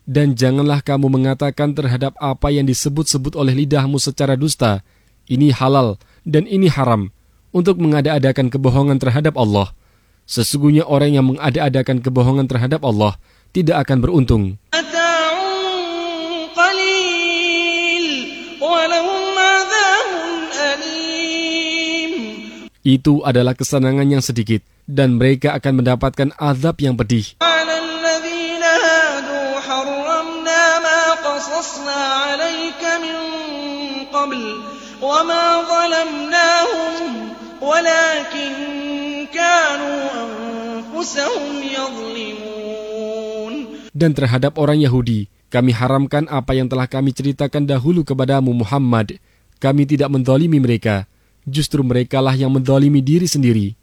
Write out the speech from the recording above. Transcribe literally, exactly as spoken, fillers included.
Dan janganlah kamu mengatakan terhadap apa yang disebut-sebut oleh lidahmu secara dusta, ini halal dan ini haram, untuk mengada-adakan kebohongan terhadap Allah. Sesungguhnya orang yang mengada-adakan kebohongan terhadap Allah tidak akan beruntung. Itu adalah kesenangan yang sedikit, dan mereka akan mendapatkan azab yang pedih. Dan terhadap orang Yahudi, kami haramkan apa yang telah kami ceritakan dahulu kepadamu Muhammad. Kami tidak menzalimi mereka, justru merekalah yang menzalimi diri sendiri.